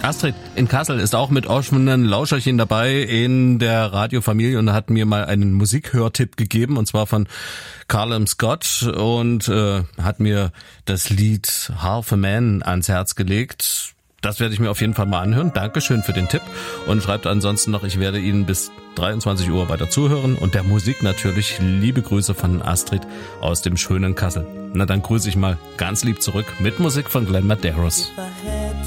Astrid in Kassel ist auch mit offenen Lauscherchen dabei in der Radiofamilie und hat mir mal einen Musikhörtipp gegeben, und zwar von Callum Scott, und hat mir das Lied Half a Man ans Herz gelegt. Das werde ich mir auf jeden Fall mal anhören. Dankeschön für den Tipp, und schreibt ansonsten noch, ich werde Ihnen bis 23 Uhr weiter zuhören und der Musik natürlich liebe Grüße von Astrid aus dem schönen Kassel. Na, dann grüße ich mal ganz lieb zurück mit Musik von Glenn Medeiros.